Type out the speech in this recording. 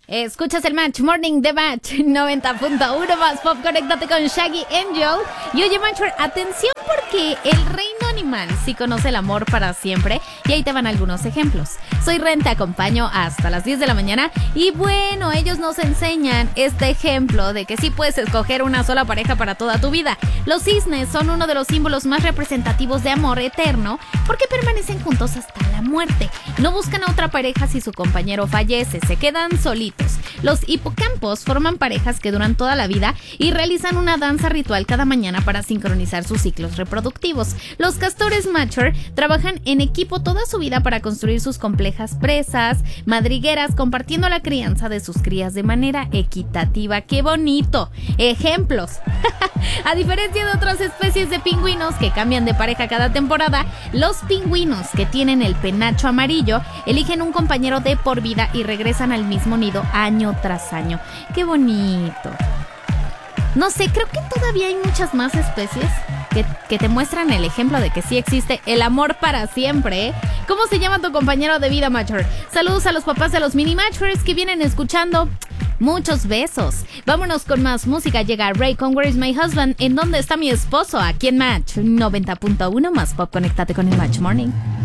Escuchas el Match Morning de Match 90.1 más pop. Conéctate con Shaggy Angel. Y oye, Matcher, atención porque el reino animal sí conoce el amor para siempre. Y ahí te van algunos ejemplos. Soy Ren, te acompaño hasta las 10 de la mañana. Y bueno, ellos nos enseñan este ejemplo de que sí puedes escoger una sola pareja para toda tu vida. Los cisnes son uno de los símbolos más representativos de amor eterno porque permanecen juntos hasta la muerte. No buscan a otra pareja si su compañero fallece, se quedan solitos. Los hipocampos forman parejas que duran toda la vida y realizan una danza ritual cada mañana para sincronizar sus ciclos reproductivos. Los castores Matcher trabajan en equipo toda su vida para construir sus complejas presas, madrigueras, compartiendo la crianza de sus crías de manera equitativa. ¡Qué bonito! Ejemplos. A diferencia de otras especies de pingüinos que cambian de pareja cada temporada, los pingüinos que tienen el penacho amarillo eligen un compañero de por vida y regresan al mismo nido año tras año. ¡Qué bonito! No sé, creo que todavía hay muchas más especies que te muestran el ejemplo de que sí existe el amor para siempre, ¿eh? ¿Cómo se llama tu compañero de vida, Matcher? Saludos a los papás de los mini Matchers que vienen escuchando. Muchos besos. Vámonos con más música. Llega Ray con Where is my husband? ¿En dónde está mi esposo? Aquí en Match 90.1 más pop. Conéctate con el Match Morning.